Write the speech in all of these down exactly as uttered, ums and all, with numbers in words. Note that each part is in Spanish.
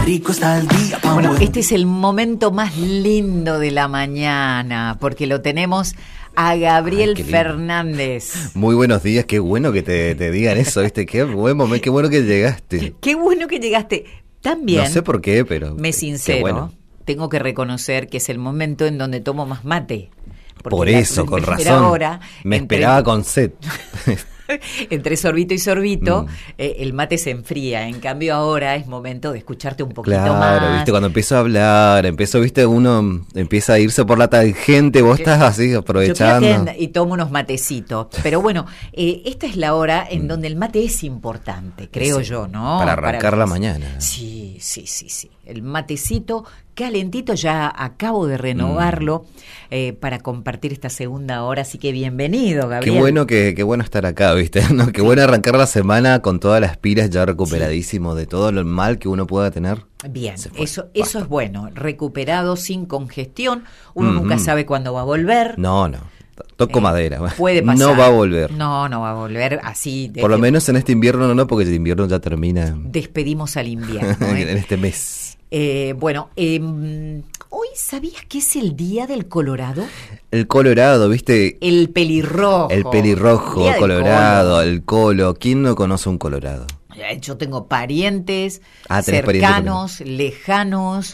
rico está el día. Pa' Bueno, buen- este es el momento más lindo de la mañana, porque lo tenemos a Gabriel Ay, qué lindo. Fernández. Muy buenos días, qué bueno que te, te digan eso, ¿viste? Qué buen momento, qué bueno que llegaste. Qué bueno que llegaste. También, No sé por qué, pero me qué sincero, bueno. tengo que reconocer que es el momento en donde tomo más mate. Porque Por la eso, con primera razón. hora, Me entre- esperaba con sed. Entre sorbito y sorbito, Mm. eh, el mate se enfría. En cambio, ahora es momento de escucharte un poquito Claro, más. viste, cuando empiezo a hablar, empiezo, viste, uno empieza a irse por la tangente, vos estás así Yo aprovechando. quiero que- y tomo unos matecitos. Pero bueno, eh, esta es la hora en donde el mate es importante, creo Sí, yo, ¿no? para arrancar la que- mañana. Sí, sí, sí, sí. El matecito calentito, ya acabo de renovarlo eh, para compartir esta segunda hora, así que bienvenido, Qué Gabriel. bueno que, qué bueno estar acá, ¿viste? ¿No? Qué bueno arrancar la semana con todas las pilas ya recuperadísimo de todo lo mal que uno pueda tener. Bien, Se fue, eso, eso basta. es bueno, recuperado, sin congestión, uno Ujú. nunca sabe cuándo va a volver. No, no. Toco Eh, madera. Puede pasar. No va a volver. No, no va a volver así. de Por lo que menos en este invierno no, no, porque el invierno ya termina Despedimos al invierno. ¿eh? en este mes. Eh, bueno, eh, hoy ¿sabías que es el Día del Colorado? El Colorado, ¿viste? El pelirrojo. El pelirrojo, Día del Colorado, Colo. el Colo. ¿Quién no conoce un Colorado? Eh, Yo tengo parientes Ah, tenés parientes cercanos, lejanos,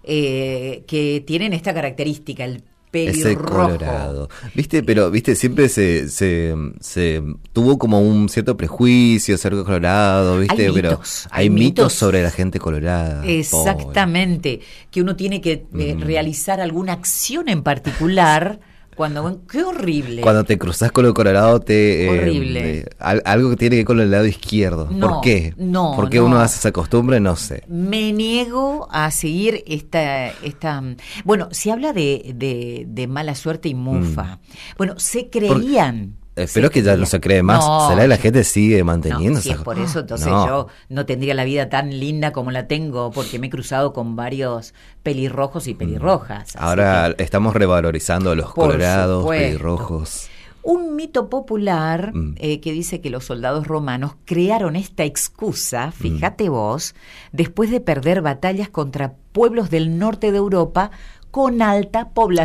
eh, que tienen esta característica, el pelirrojo. Ese Colorado. ¿Viste? Pero, ¿viste? Siempre se, se, se tuvo como un cierto prejuicio acerca del Colorado, ¿viste? Hay Pero mitos, hay hay mitos mitos. sobre la gente colorada. Exactamente, que uno tiene que eh, Mm. realizar alguna acción en particular cuando ven- qué horrible. Cuando te cruzas con el Colorado, te. eh, Horrible. eh, al- algo que tiene que ver con el lado izquierdo. No, ¿Por qué? no, ¿Por qué no. uno hace esa costumbre? No sé. Me niego a seguir esta, esta... Bueno, se habla de, de, de mala suerte y mufa. Bueno, se creían... Espero se que ya no creían. se cree más. No, ¿Será que la gente sigue manteniendo no, si esa- es por eso, entonces No. yo no tendría la vida tan linda como la tengo, porque me he cruzado con varios pelirrojos y pelirrojas. así Ahora que- estamos revalorizando a los Por colorados, supuesto. pelirrojos. Un mito popular Mm. eh, que dice que los soldados romanos crearon esta excusa, Mm. fíjate vos, después de perder batallas contra pueblos del norte de Europa con alta población